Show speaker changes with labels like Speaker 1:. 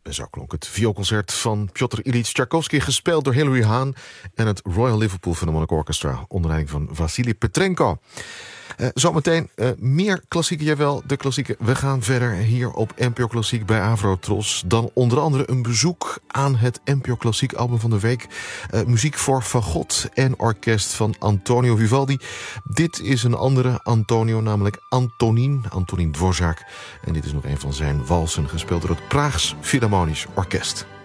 Speaker 1: Zo klonk het vioolconcert van Piotr Ilyich Tchaikovsky, gespeeld door Hilary Hahn en het Royal Liverpool Philharmonic Orchestra onder leiding van Vassily Petrenko. Zometeen meer klassieke, jawel, de klassieke. We gaan verder hier op NPO Klassiek bij Avrotros. Dan onder andere een bezoek aan het NPO Klassiek album van de week. Muziek voor fagot en orkest van Antonio Vivaldi. Dit is een andere Antonio, namelijk Antonin Dvořák. En dit is nog een van zijn walsen, gespeeld door het Praags Philharmonisch Orkest.